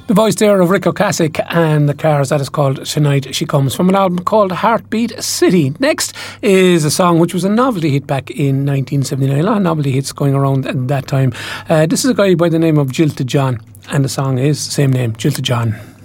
The voice there of Rick Ocasek and the Cars, that is called Tonight She Comes, from an album called Heartbeat City. Next is a song which was a novelty hit back in 1979. A lot of novelty hits going around at that time. This is a guy by the name of Jilted John, and the song is the same name, Jilted John.